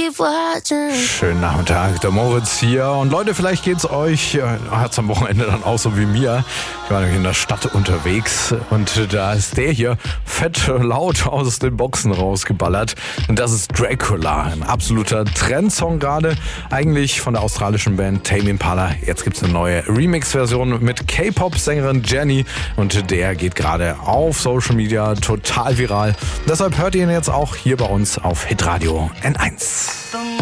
Schönen Nachmittag, der Moritz hier. Und Leute, vielleicht geht's euch, hat's am Wochenende dann auch so wie mir. Ich war nämlich in der Stadt unterwegs und da ist der hier fett laut aus den Boxen rausgeballert. Und das ist Dracula, ein absoluter Trendsong gerade. Eigentlich von der australischen Band Tame Impala. Jetzt gibt's eine neue Remix-Version mit K-Pop-Sängerin Jenny und der geht gerade auf Social Media total viral. Deshalb hört ihr ihn jetzt auch hier bei uns auf Hitradio N1.